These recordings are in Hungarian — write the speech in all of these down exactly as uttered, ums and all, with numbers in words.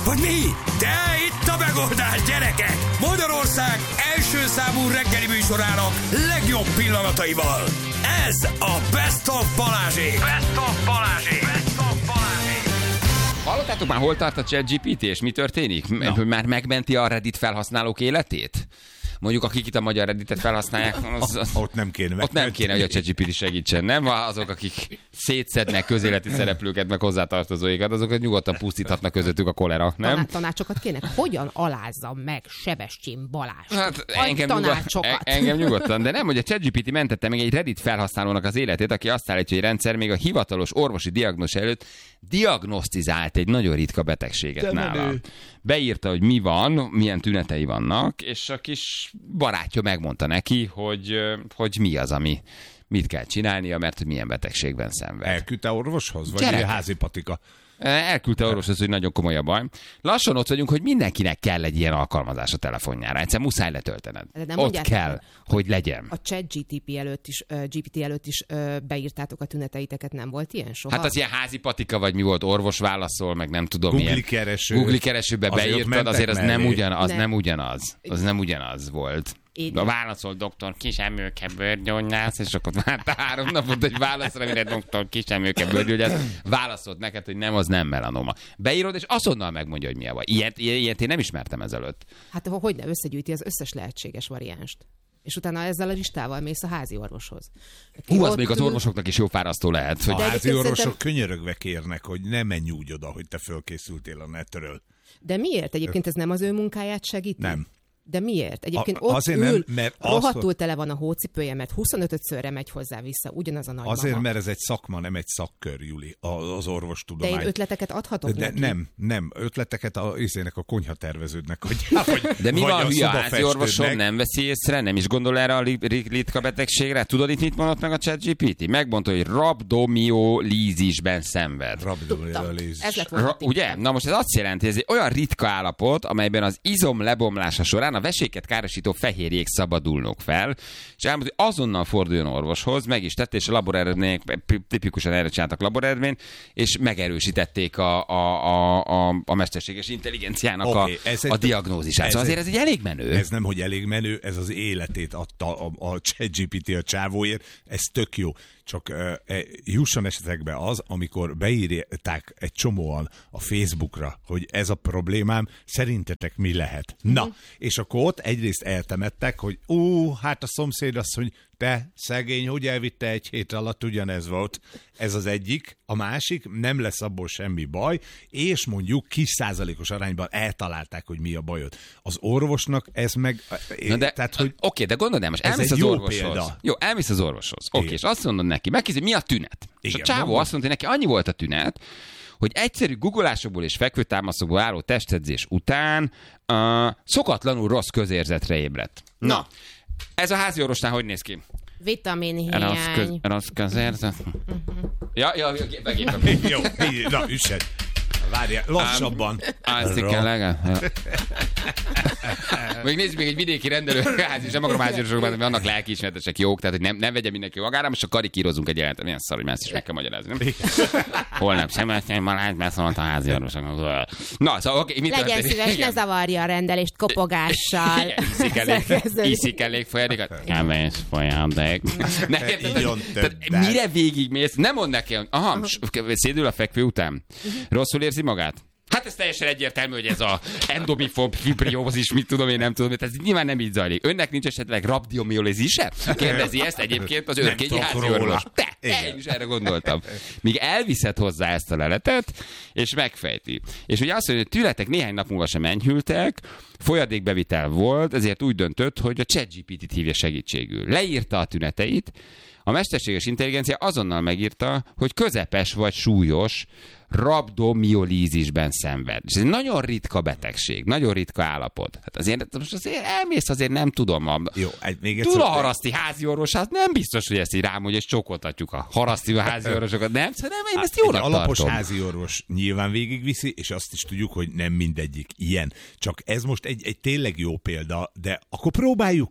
Hogy mi? De itt a megoldás, gyerekek! Magyarország első számú reggeli műsorának legjobb pillanataival. Ez a Best of Balázsék! Best of Balázsék! Best of Balázsék! Hallottátok már, hol tart a ChatGPT, és mi történik? No. Hogy már megmenti a Reddit felhasználók életét? Mondjuk akik itt a magyar Redditet felhasználják, az, az, ott nem kéne ott nem kéne, hogy a ChatGPT segítsen, nem? Azok, akik szétszednek közéleti szereplőket, meg hozzátartozóikat, azokat nyugodtan pusztíthatnak közöttük a kolera, nem? Tanár, tanácsokat kéne, hogyan alázzam meg Sebestyén Balást? Hát engem, tanácsokat. Nyugod, engem nyugodtan, de nem, hogy a ChatGPT mentette meg egy Reddit felhasználónak az életét, aki azt állítja, hogy a rendszer még a hivatalos orvosi diagnózis előtt diagnosztizált egy nagyon ritka betegséget de nála. Menő. Beírta, hogy mi van, milyen tünetei vannak, és a kis barátja megmondta neki, hogy, hogy mi az, ami mit kell csinálnia, mert hogy milyen betegségben szenved. Elküldte orvoshoz? Vagy Gyerek. Házi patika? Elküldte orvoshoz, hogy nagyon komoly a baj. Lassan ott vagyunk, hogy mindenkinek kell egy ilyen alkalmazás a telefonjára. Egyszer muszáj letöltened. Ott kell, el, hogy legyen. A ChatGPT előtt is, uh, gé pé té előtt is uh, beírtátok a tüneteiteket, nem volt ilyen soha? Hát az ilyen házi patika, vagy mi volt, orvos válaszol, meg nem tudom Google milyen. Kereső. Google keresőbe beírtad, azért az nem, ugyan, az nem. nem ugyanaz. Az nem ugyanaz volt. Én... A válaszol doktor Kisemőke bőrgyógyász, és akkor várta három napot, hogy válaszol, amire doktor Kisemőke bőrgyógyász, válaszolt neked, hogy nem, az nem melanoma. Beírod, és azonnal megmondja, hogy mi a baj. Ilyet, ilyet én nem ismertem ezelőtt. Hát hogy ne összegyűjti az összes lehetséges variánst. És utána ezzel a listával mész a házi orvoshoz. Hú, az még az orvosoknak is jó fárasztó lehet. Hogy... A házi orvosok szerintem... könyörögve kérnek, hogy ne menj úgy oda, hogy te fölkészültél a netről. De miért? Egyébként ez nem az ő munkáját segíti? Nem. De miért? Egyébként a, ott ül, nem, mert rohadtul azt... tele van a hócipője, mert huszonötödszörre megy hozzá-vissza, ugyanaz a nagymama. Azért, mert ez egy szakma, nem egy szakkör, Juli, az orvostudomány. De én ötleteket adhatok de neki? Nem, nem. Ötleteket a, izének a konyhaterveződnek. Hogy, hogy, de mi van, hogy a házi orvosom nem veszi észre, nem is gondol erre a ritka betegségre? Tudod itt mit mondott meg a ChatGPT? Megmondta, hogy rabdomiolízisben szenved. Rabdomiolízis. Ez lett volna. Ugye? Na most ez azt jelenti, hogy ez egy olyan ritka állapot, amelyben az izom lebomlása során a veséket károsító fehérjék szabadulnak fel, és elmondta, hogy azonnal forduljon orvoshoz, meg is tette, és a laboreredmények tipikusan erre csináltak laboreredményt, és megerősítették a, a, a, a, a mesterséges intelligenciának okay, a, a diagnózisát. Szóval azért ez egy elég menő. Ez nem, hogy elég menő, ez az életét adta a, a ChatGPT a csávóért, ez tök jó. Csak uh, jusson esetekbe az, amikor beírták egy csomóan a Facebookra, hogy ez a problémám, szerintetek mi lehet? Mm-hmm. Na, és akkor ott egyrészt eltemettek, hogy ú, hát a szomszéd azt, hogy te, szegény, hogy elvitte egy hét alatt, ugyanez volt. Ez az egyik. A másik, nem lesz abból semmi baj, és mondjuk kis százalékos arányban eltalálták, hogy mi a bajod. Az orvosnak ez meg... Na de, tehát, hogy oké, de gondold el, most elmész az orvoshoz. Példa. Jó, elmész az orvoshoz. Oké, okay, és azt mondod neki, megkérdezi, mi a tünet? Igen, és a csávó mondom. Azt mondta, hogy neki annyi volt a tünet, hogy egyszerű googolásokból és fekvőtámaszokból álló testedzés után uh, szokatlanul rossz közérzetre ébredt. Na, Na. Ez a házi orvosnál hogy néz ki? Vitaminhiány. Rossz, köz, rossz közérzet. Ja, ja, begépem. Jó, na, üssed. Várjál, lassabban. Állszik kell legalább. Még nézzük még egy vidéki rendelőház, és nem akarom háziorvosokban, mert vannak lelkiismeretesek jók, tehát hogy nem, nem vegye mindenki magára, most csak karikírozunk egy jelentet. Milyen szar, hogy már ezt is meg kell magyarázni, nem? Holnap Sebestyén Balázs beszólt a háziorvosoknak. Na, szóval oké, mit legyen történik? szíves, ne zavarja a rendelést kopogással. Igen, iszik elég, iszik elég folyadékat. Kevés folyadék. Mire végigmész? Nem mondd neki, hogy aha, szédül a fekvő után. Rosszul érzi magát? Hát ez teljesen egyértelmű, hogy ez a endomifob fibriózis, mit tudom én, nem tudom, ez nyilván nem így zajlik. Önnek nincs esetleg rabdomiolízise? Kérdezi ezt egyébként az őrkényi háziorvos. Te, én is erre gondoltam. Míg elviszed hozzá ezt a leletet, és megfejti. És ugye azt mondja, hogy tünetek néhány nap múlva sem enyhültek, folyadékbevitel volt, ezért úgy döntött, hogy a ChatGPT-t hívja segítségül. Leírta a tüneteit, a mesterséges intelligencia azonnal megírta, hogy közepes vagy súlyos rabdomiolízisben szenved. És ez egy nagyon ritka betegség, nagyon ritka állapot. Hát azért, most azért elmész, azért nem tudom. A Jó, még túl a haraszti háziorvos, hát nem biztos, hogy ezt így rám, hogy és csokoltatjuk a haraszti háziorvosokat. Nem, nem, én ezt jónak tartom. Alapos háziorvos nyilván végigviszi, és azt is tudjuk, hogy nem mindegyik ilyen. Csak ez most egy, egy tényleg jó példa, de akkor próbáljuk ki.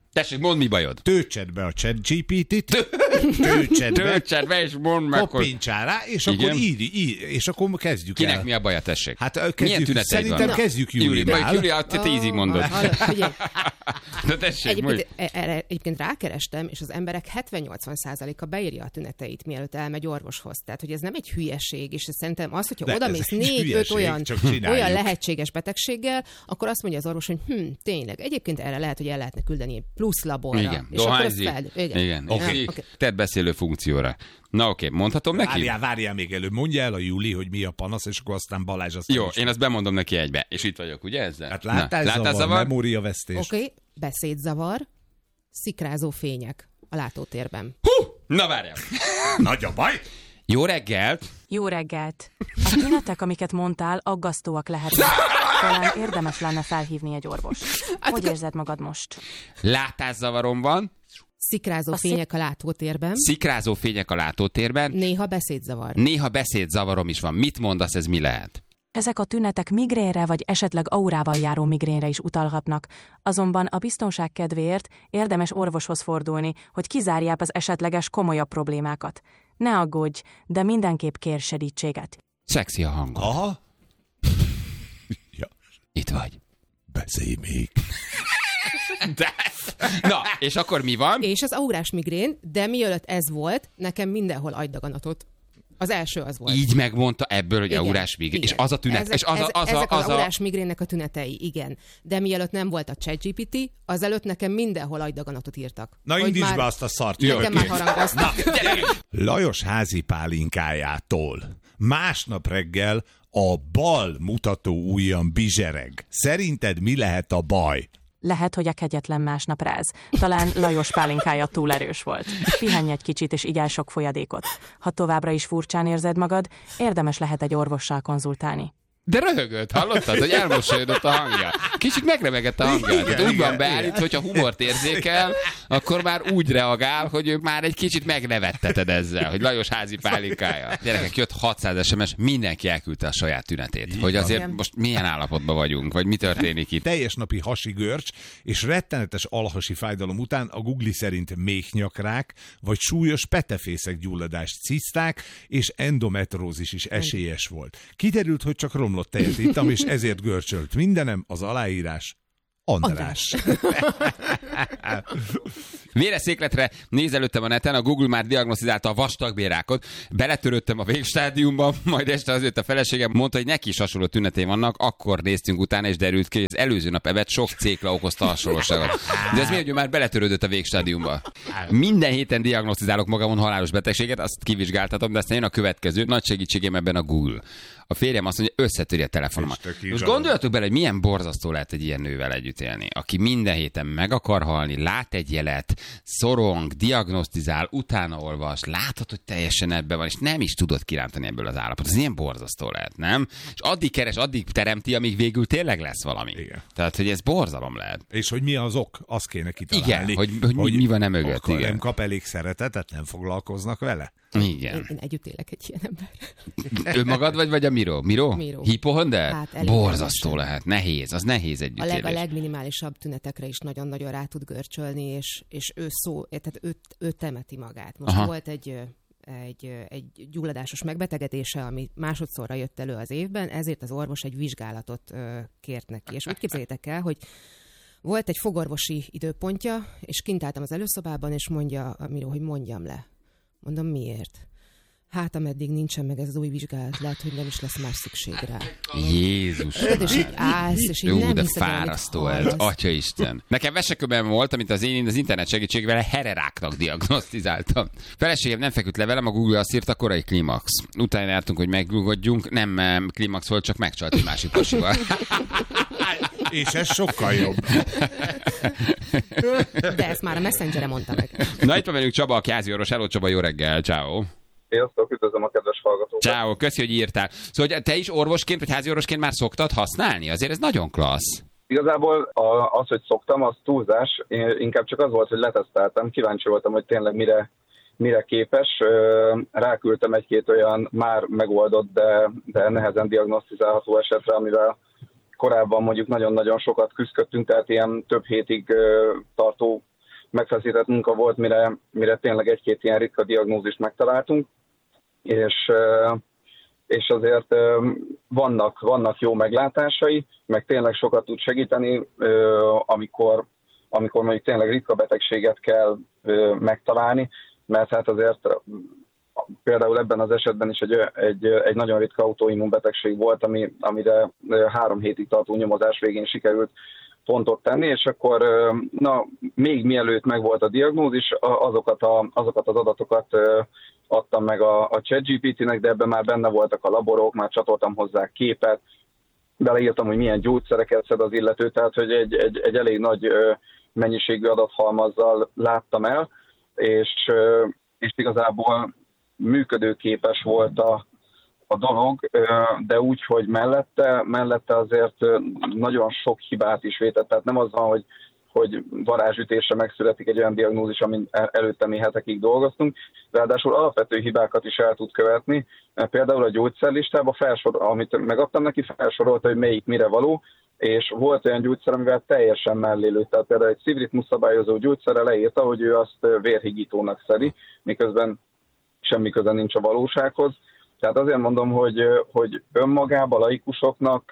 Tessék, mondd, mi bajod. Töltsed be a ChatGPT-t, töltsed be, Töltsed be, és mondd meg, hogy... koppintsál rá, és Igen? akkor írj, írj, és akkor kezdjük Kinek el. mi a baja, tessék? Hát milyen kezdjük, tüneteid szerintem vannak? kezdjük Júli, Júlinál. majd Júli, te tízig mondod. Figyelj, Na tessék, mondj. Egyébként, erre egyébként rákerestem, és az emberek hetven-nyolcvan százaléka beírja a tüneteit, mielőtt elmegy orvoshoz. Tehát, hogy ez nem egy hülyeség, és szerintem az, hogyha De odamész ez egy négy-öt hülyeség, olyan, csak csináljuk. olyan lehetséges betegséggel, akkor azt mondja az orvos, hogy hm, tényleg, egyébként erre lehet, hogy el lehetne küldeni egy plusz laborra. Igen, és akkor azt dohányzik. fel, igen. Igen. Oké. Okay. Okay. Tehát beszélő funkcióra. Na oké, okay. mondhatom neki? Várjál, várjál még előbb. Mondja el a Júli, hogy mi a panasz, és akkor aztán Balázs azt Jó, is. én azt bemondom neki egybe. És itt vagyok, ugye ezzel? Hát látászavar, memóriavesztés. Oké, okay. Beszédzavar, szikrázó fények a látótérben. Hú! Na várjál! Nagy a baj! Jó reggelt! Jó reggelt! A tünetek, amiket mondtál, aggasztóak lehetnek. Talán érdemes lenne felhívni egy orvost. Hogy érzed magad most? Látászavarom van, Szikrázó A fények a látótérben, szikrázó fények a látótérben, néha beszédzavar. néha beszédzavarom is van. Mit mondasz, ez mi lehet? Ezek a tünetek migrénre vagy esetleg aurával járó migrénre is utalhatnak. Azonban a biztonság kedvéért érdemes orvoshoz fordulni, hogy kizárják az esetleges komolyabb problémákat. Ne aggódj, de mindenképp kér segítséget. Szexi a hangod. Aha. Ja, Itt vagy. beszélj még. De... Na, és akkor mi van? És az aurás migrén, de mielőtt ez volt, nekem mindenhol agydaganatot. Az első az volt. Így megmondta ebből, hogy Igen, aurás migrén. És igen. az a tünet. Ezek, és az a, az a, ezek az az a... aurás migrénnek a tünetei, igen. De mielőtt nem volt a ChatGPT, azelőtt nekem mindenhol agydaganatot írtak. Na, Hogy indítsd már- be azt a szart. Nekem Jövök már én. harangoztak. Lajos házi pálinkájától másnap reggel a bal mutató ujjam bizsereg. Szerinted mi lehet a baj? Lehet, hogy a kegyetlen másnap ráz. Talán Lajos pálinkája túl erős volt. Pihenj egy kicsit, és igyál sok folyadékot. Ha továbbra is furcsán érzed magad, érdemes lehet egy orvossal konzultálni. De röhögött, hallottad, hogy elmosolyodott a hangja. Kicsit megremegett a hangja. Tehát úgy van beállít, hogyha humort érzékel, akkor már úgy reagál, hogy ő már egy kicsit megnevetteted ezzel, hogy Lajos házi pálinkája. Gyerekek, jött hatszáz es em es, mindenki elküldte a saját tünetét. Hogy azért Igen. most milyen állapotban vagyunk, vagy mi történik itt. Teljes napi hasi görcs és rettenetes alhasi fájdalom után a Google szerint méhnyakrák vagy súlyos petefészek gyulladás, ciszták és endometrózis is esélyes volt. Kiderült, hogy csak romlott tejet ittam, és ezért görcsölt mindenem, az aláírás András. Véreszékletre nézelődtem a neten, a Google már diagnosztizálta a vastagbérákot, beletörődtem a végstádiumba, majd este azért a feleségem mondta, hogy neki is hasonló tünetei vannak, akkor néztünk utána, és derült ki, hogy az előző nap evett sok cékla okozta hasonlóságot. De ez miért, hogy ő már beletörődött a végstádiumba? Minden héten diagnosztizálok magamon halálos betegséget, azt kivizsgáltatom, de aztán jön a következő, nagy segítségem ebben a Google. A férjem azt mondja, összetöri a telefonomat. Most gondoljatok bele, hogy milyen borzasztó lehet egy ilyen nővel együtt élni, aki minden héten meg akar halni, lát egy jelet, szorong, diagnosztizál, utána olvas, látod, hogy teljesen ebben van, és nem is tudod kirántani ebből az állapotot. Ez ilyen borzasztó lehet, nem? És addig keres, addig teremti, amíg végül tényleg lesz valami. Igen. Tehát, hogy ez borzalom lehet. És hogy mi az ok, azt kéne kitalálni. Igen, hogy, hogy, hogy mi van e mögött. Akkor Igen. nem kap elég szeretetet, nem foglalkoznak vele. Igen. Én, én együtt élek egy ilyen ember. Ő magad vagy, vagy a Miro? Miro? Miro. Hipohonder? Hát elég Borzasztó erősen. lehet. Nehéz. Az nehéz A, együttélés. leg, a legminimálisabb tünetekre is nagyon-nagyon rá tud görcsölni, és, és ő szó, tehát ő, ő temeti magát. Most Aha. volt egy, egy, egy gyulladásos megbetegedése, ami másodszorra jött elő az évben, ezért az orvos egy vizsgálatot ö, kért neki. És úgy képzeljétek el, hogy volt egy fogorvosi időpontja, és kint álltam az előszobában, és mondja a Miró, hogy mondjam le. Mondom, miért? Hát, ameddig nincsen meg ez az új vizsgálat, lehet, hogy nem is lesz más szükség rá. Jézus. Tudod, és így állsz, és így Jó, nem de hiszed el, amit fárasztó ez. hallasz. Atyaisten. Nekem veseköben volt, amit az én az internet segítségével hereráknak diagnosztizáltam. Feleségem nem feküdt le velem, a Google azt írta, korai klimax. Utána jártunk, hogy megnyugodjunk, nem em, klimax volt, csak megcsalt egy másik pasival. És ez sokkal jobb. De ezt már a Messengere mondta meg. Na, itt van velünk Csaba, a házi orvos. Hello, Csaba, jó reggel. Ciao. Sziasztok, üdvözlöm a kedves hallgatókat. Ciao, köszi, hogy írtál. Szóval hogy te is orvosként, vagy házi orvosként már szoktad használni? Azért ez nagyon klassz. Igazából a, az, hogy szoktam, az túlzás. Én inkább csak az volt, hogy leteszteltem. Kíváncsi voltam, hogy tényleg mire, mire képes. Ráküldtem egy-két olyan már megoldott, de, de nehezen diagnosztizálható esetre, amivel korábban mondjuk nagyon-nagyon sokat küzdöttünk, tehát ilyen több hétig tartó megfeszített munka volt, mire, mire tényleg egy-két ilyen ritka diagnózist megtaláltunk, és, és azért vannak, vannak jó meglátásai, meg tényleg sokat tud segíteni, amikor, amikor mondjuk tényleg ritka betegséget kell megtalálni, mert hát azért például ebben az esetben is egy, egy, egy nagyon ritka autoimmunbetegség volt, ami, amire három hétig tartó nyomozás végén sikerült pontot tenni, és akkor na, még mielőtt megvolt a diagnózis, azokat, a, azokat az adatokat adtam meg a, a ChatGPT-nek, de ebben már benne voltak a laborok, már csatoltam hozzá képet, beleírtam, hogy milyen gyógyszereket szed az illető, tehát hogy egy, egy, egy elég nagy mennyiségű adathalmazzal láttam el, és, és igazából működőképes volt a, a dolog, de úgy, hogy mellette, mellette azért nagyon sok hibát is vétett. Tehát nem az van, hogy, hogy varázsütésre megszületik egy olyan diagnózis, amin előtte mi hetekig dolgoztunk, ráadásul alapvető hibákat is el tud követni. Például a gyógyszerlistában, felsor, amit megadtam neki, felsorolta, hogy melyik mire való, és volt olyan gyógyszer, amivel teljesen mellé lőtt. Tehát például egy szívritmus szabályozó gyógyszerre leírta, hogy ő azt vérhigítónak szedi, miközben semmi köze nincs a valósághoz. Tehát azért mondom, hogy, hogy önmagában laikusoknak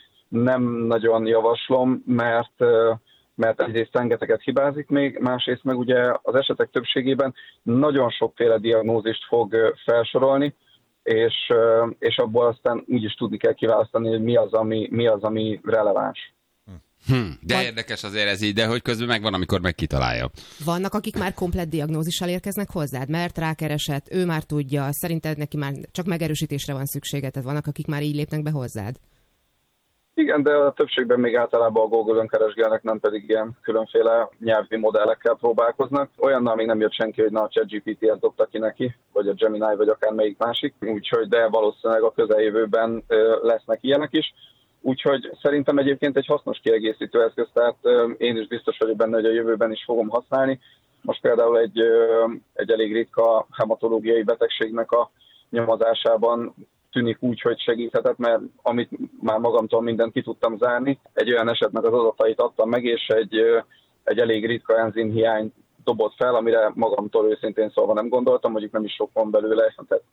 nem nagyon javaslom, mert, mert egyrészt rengeteget hibázik még, másrészt meg ugye az esetek többségében nagyon sokféle diagnózist fog felsorolni, és, és abból aztán úgy is tudni kell kiválasztani, hogy mi az, ami, mi az, ami releváns. Hm, de Van... érdekes azért ez így, de hogy közben megvan, amikor meg kitalálja. Vannak, akik már komplett diagnózissal érkeznek hozzád, mert rákeresett, ő már tudja, szerinted neki már csak megerősítésre van szüksége, tehát vannak, akik már így lépnek be hozzád? Igen, de a többségben még általában a Google-ön keresgélnek, nem pedig ilyen különféle nyelvi modellekkel próbálkoznak. Olyannal még nem jött senki, hogy na a ChatGPT-et dobta ki neki, vagy a Gemini, vagy akár melyik másik, úgyhogy de valószínűleg a közeljövőben lesznek ilyenek is. Úgyhogy szerintem egyébként egy hasznos kiegészítő eszköz, tehát én is biztos vagyok benne, hogy a jövőben is fogom használni. Most például egy, egy elég ritka hematológiai betegségnek a nyomozásában tűnik úgy, hogy segíthetett, mert amit már magamtól mindent ki tudtam zárni, egy olyan esetnek az adatait adtam meg, és egy, egy elég ritka enzimhiány dobott fel, amire magamtól őszintén szólva nem gondoltam, mondjuk nem is sok van belőle, tehát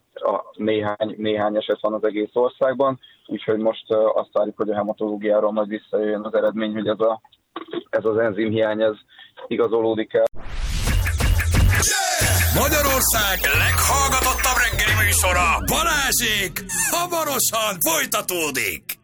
a néhány, néhány eset van az egész országban, úgyhogy most azt várjuk, hogy a hematológiáról majd visszajöjjön az eredmény, hogy ez, a, ez az enzimhiány ez igazolódik el. Magyarország leghallgatottabb reggeli műsora, Balázsék hamarosan folytatódik!